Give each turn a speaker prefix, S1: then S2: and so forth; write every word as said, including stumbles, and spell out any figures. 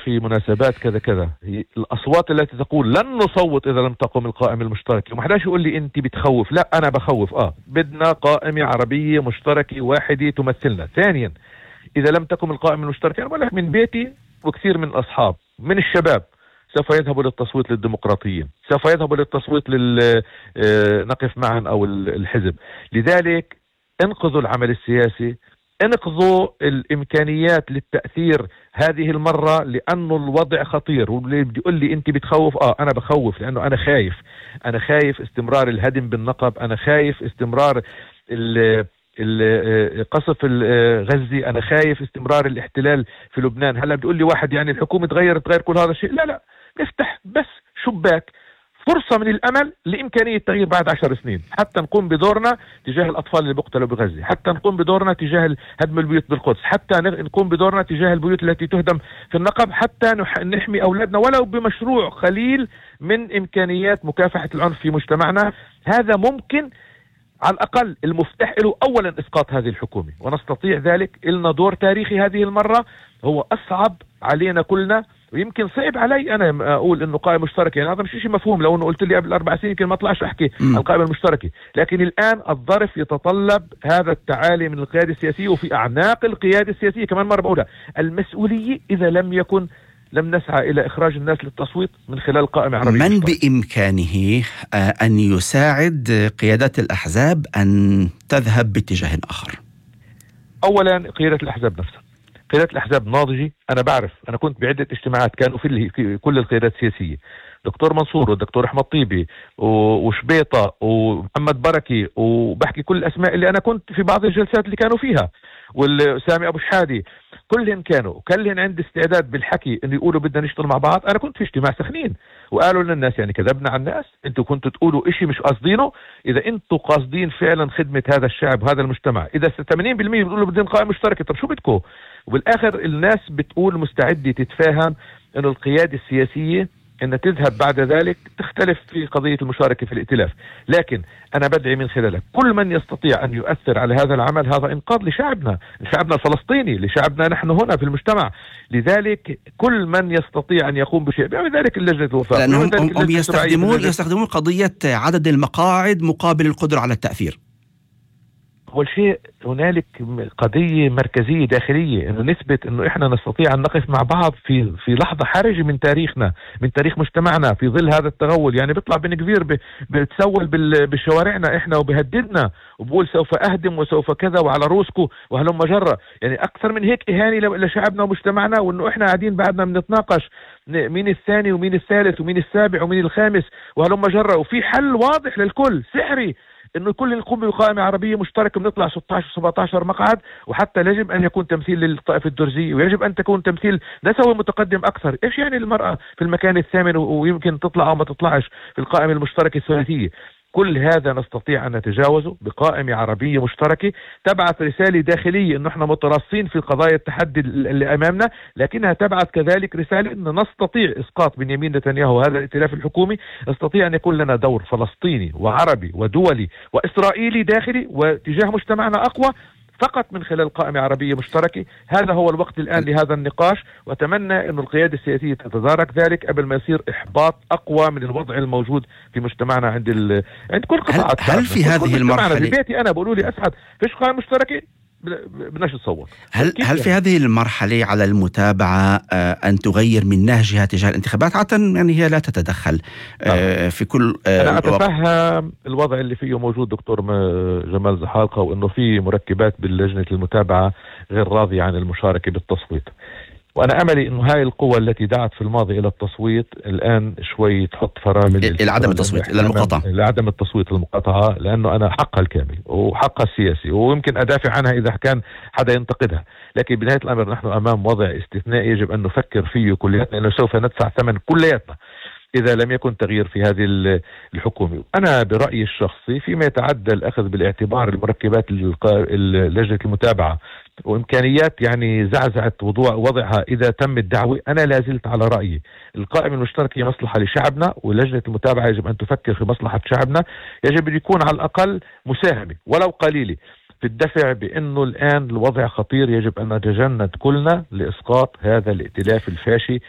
S1: في مناسبات كذا كذا، هي الأصوات التي تقول لن نصوت إذا لم تقم القائمة المشتركة، وما حداش يقول لي أنت بتخوف. لا، أنا بخوف. آه بدنا قائمة عربية مشتركة واحدة تمثلنا. ثانيا، إذا لم تقم القائمة المشتركة، أنا بقول لك من بيتي وكثير من الأصحاب من الشباب سوف يذهبوا للتصويت للديمقراطيين، سوف يذهبوا للتصويت لل نقف معا أو الحزب. لذلك انقذوا العمل السياسي، انقذوا الإمكانيات للتأثير هذه المرة، لأنه الوضع خطير. واللي بدي يقول لي أنت بتخوف، آه أنا بخوف، لأنه أنا خايف. أنا خايف استمرار الهدم بالنقب، أنا خايف استمرار قصف غزة، أنا خايف استمرار الاحتلال في لبنان. هلا بتقول لي واحد يعني الحكومة تغير تغير كل هذا الشيء؟ لا لا، نفتح بس شباك فرصة من الأمل لإمكانية تغيير بعد عشر سنين، حتى نقوم بدورنا تجاه الأطفال اللي بقتلوا بغزة، حتى نقوم بدورنا تجاه هدم البيوت بالقدس، حتى نقوم بدورنا تجاه البيوت التي تهدم في النقب، حتى نحمي أولادنا ولو بمشروع قليل من إمكانيات مكافحة العنف في مجتمعنا. هذا ممكن. على الأقل المفتاح له أولا إسقاط هذه الحكومة، ونستطيع ذلك. إلنا دور تاريخي هذه المرة، هو أصعب علينا كلنا، ويمكن صعب علي أنا أقول إنه قائمة مشتركة، يعني هذا مش شيء مفهوم. لو إنه قلت لي قبل أربع سنين يمكن ما أطلعش أحكي عن القائمة المشتركة، لكن الآن الظرف يتطلب هذا التعالي من القيادة السياسية، وفي أعناق القيادة السياسية كمان مرة بقولها المسؤولية إذا لم يكن لم نسعى إلى إخراج الناس للتصويت من خلال قائمة عربية
S2: من
S1: مشتركة.
S2: بإمكانه أن يساعد قيادات الأحزاب أن تذهب باتجاه آخر؟
S1: أولا قيادة الأحزاب نفسها، قيادة الأحزاب ناضجة. أنا بعرف، أنا كنت بعدة اجتماعات كانوا في كل القيادات السياسية، دكتور منصور والدكتور أحمد طيبي وشبيطة ومحمد بركي، وبحكي كل الأسماء اللي أنا كنت في بعض الجلسات اللي كانوا فيها، والسامي أبو شحادي، كلهم كانوا وكلهم عندي استعداد بالحكي إنه يقولوا بدنا نشتغل مع بعض. أنا كنت في اجتماع سخنين وقالوا للناس يعني كذبنا على الناس، أنتوا كنتوا تقولوا إشي مش قاصدينه. إذا أنتوا قاصدين فعلا خدمة هذا الشعب وهذا المجتمع، إذا ثمانين بالمئة بتقولوا بدنا قائمة مشتركة، طب شو بدكم؟ وبالآخر الناس بتقول مستعدة تتفاهم إنه القيادة السياسية أن تذهب بعد ذلك تختلف في قضية المشاركة في الائتلاف. لكن أنا بدعي من خلالك كل من يستطيع أن يؤثر على هذا العمل، هذا إنقاذ لشعبنا، لشعبنا الفلسطيني، لشعبنا نحن هنا في المجتمع. لذلك كل من يستطيع أن يقوم بشيء، بيعمل ذلك اللجنة الوفاق،
S2: لأنهم هم يستخدمون يستخدمون قضية عدد المقاعد مقابل القدرة على التأثير.
S1: أول شيء هنالك قضية مركزية داخلية، إنه نثبت إنه إحنا نستطيع أن نقف مع بعض في في لحظة حرجة من تاريخنا، من تاريخ مجتمعنا، في ظل هذا التغول. يعني بيطلع بن كبير بتسول بشوارعنا إحنا وبهددنا وبقول سوف أهدم وسوف كذا وعلى روسكو وهلم جرة. يعني أكثر من هيك إهانة لشعبنا ومجتمعنا، وإنه إحنا قاعدين بعدنا بنتناقش مين الثاني ومين الثالث ومين السابع ومين الخامس وهلم جرة، وفي حل واضح للكل سحري انه كل نقوم بقائمة عربية مشتركة بنطلع ستة عشر سبعة عشر مقعد. وحتى يجب ان يكون تمثيل للطائفة الدرزية، ويجب ان تكون تمثيل نسوي متقدم اكثر. ايش يعني المرأة في المكان الثامن ويمكن تطلع او ما تطلعش في القائمة المشتركة الثلاثية؟ كل هذا نستطيع أن نتجاوزه بقائمة عربية مشتركة تبعث رسالة داخلية إنه إحنا مترصين في قضايا التحدي اللي أمامنا، لكنها تبعث كذلك رسالة إن نستطيع إسقاط بنيامين نتنياهو هذا الائتلاف الحكومي، نستطيع أن يكون لنا دور فلسطيني وعربي ودولي وإسرائيلي داخلي وتجاه مجتمعنا أقوى فقط من خلال قائمة عربية مشتركة. هذا هو الوقت الآن لهذا النقاش، وأتمنى أن القيادة السياسية تتدارك ذلك قبل ما يصير إحباط أقوى من الوضع الموجود في مجتمعنا عند ال... عند كل قطاعات.
S2: هل, هل في هذه المرحلة
S1: في بيتي أنا بقولوا لي أسعد فيش قائمة مشتركة بدناش تصوت.
S2: هل هل في هذه المرحلة على المتابعة أن تغير من نهجها تجاه الانتخابات؟ عادة يعني هي لا تتدخل في كل
S1: أنا أتفهم الوضع اللي فيه موجود دكتور جمال زحالقة، وإنه في مركبات باللجنة المتابعة غير راضية عن المشاركة بالتصويت، وأنا أملي إنه هاي القوى التي دعت في الماضي إلى التصويت الآن شوي تحط فرامل
S2: إلى عدم التصويت، إلى المقاطعة،
S1: إلى عدم التصويت المقاطعة، لأنه أنا حقها الكامل وحقها السياسي، ويمكن أدافع عنها إذا كان حدا ينتقدها. لكن بنهاية الأمر نحن أمام وضع استثنائي يجب أن نفكر فيه كلياتنا، لأنه سوف ندفع ثمن كلياتنا إذا لم يكن تغيير في هذه الحكومة. أنا برأيي الشخصي فيما يتعدى الأخذ بالاعتبار المركبات لجنة المتابعة وإمكانيات يعني زعزعة وضوع وضعها إذا تم الدعوة، أنا لازلت على رأيي القائمة المشتركة مصلحة لشعبنا، ولجنة المتابعة يجب أن تفكر في مصلحة شعبنا. يجب أن يكون على الأقل مساهمة ولو قليلة في الدفع بأنه الآن الوضع خطير، يجب أن نتجند كلنا لإسقاط هذا الائتلاف الفاشي